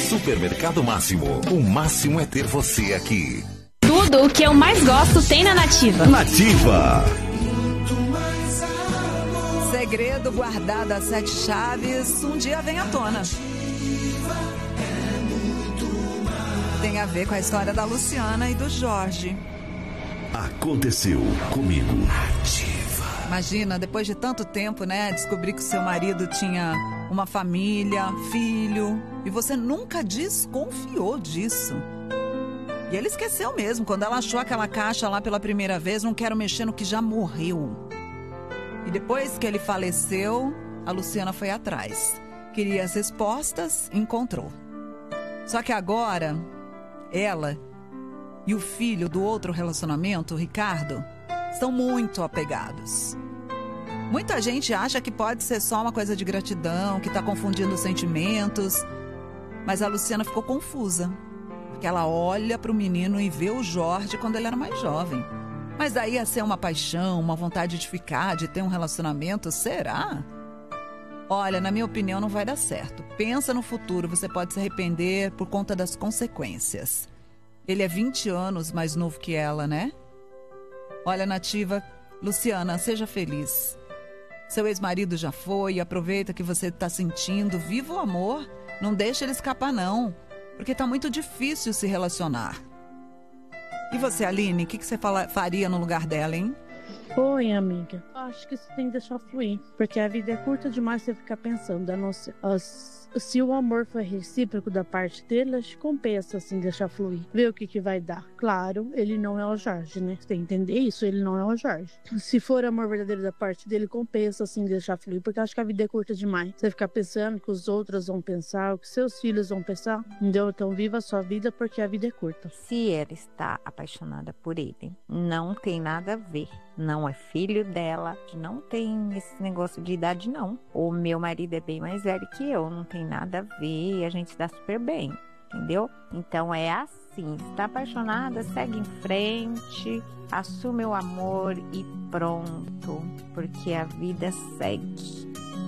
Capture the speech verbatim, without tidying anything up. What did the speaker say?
Supermercado Máximo. O máximo é ter você aqui. Tudo o que eu mais gosto tem na Nativa. Nativa. Segredo guardado a sete chaves, um dia vem à tona. Tem a ver com a história da Luciana e do Jorge. Aconteceu comigo. Imagina, depois de tanto tempo, né, descobrir que o seu marido tinha uma família, filho, e você nunca desconfiou disso. E ele esqueceu mesmo, quando ela achou aquela caixa lá pela primeira vez, não quero mexer no que já morreu. E depois que ele faleceu, a Luciana foi atrás. Queria as respostas, encontrou. Só que agora, ela e o filho do outro relacionamento, o Ricardo, estão muito apegados. Muita gente acha que pode ser só uma coisa de gratidão, que está confundindo os sentimentos. Mas a Luciana ficou confusa, porque ela olha para o menino e vê o Jorge quando ele era mais jovem. Mas daí ia ser uma paixão, uma vontade de ficar, de ter um relacionamento, será? Olha, na minha opinião não vai dar certo. Pensa no futuro, você pode se arrepender por conta das consequências. Ele é vinte anos mais novo que ela, né? Olha, Nativa, Luciana, seja feliz. Seu ex-marido já foi, aproveita que você está sentindo, viva o amor, não deixa ele escapar não, porque está muito difícil se relacionar. E você, Aline, o que, que você fala, faria no lugar dela, hein? Oi, amiga. Acho que você tem que deixar fluir, porque a vida é curta demais você ficar pensando. A nossa, as, se o amor for recíproco da parte dele, acho que compensa assim deixar fluir. Ver o que, que vai dar. Claro, ele não é o Jorge, né? Você tem que entender isso, ele não é o Jorge. Se for amor verdadeiro da parte dele, compensa assim deixar fluir, porque acho que a vida é curta demais. Você ficar pensando o que os outros vão pensar, o que seus filhos vão pensar. Entendeu? Então viva a sua vida, porque a vida é curta. Se ela está apaixonada por ele, não tem nada a ver. Não é filho dela, não tem esse negócio de idade, não. O meu marido é bem mais velho que eu, não tem nada a ver e a gente dá super bem, entendeu? Então é assim, está apaixonada, segue em frente, assume o amor e pronto, porque a vida segue.